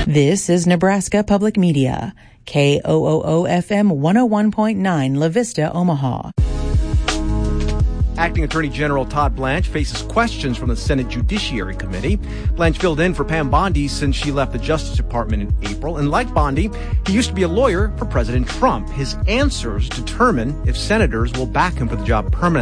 This is Nebraska Public Media, KOOO-FM 101.9 La Vista, Omaha. Acting Attorney General Todd Blanche faces questions from the Senate Judiciary Committee. Blanche filled in for Pam Bondi since she left the Justice Department in April. And like Bondi, he used to be a lawyer for President Trump. His answers determine if senators will back him for the job permanently.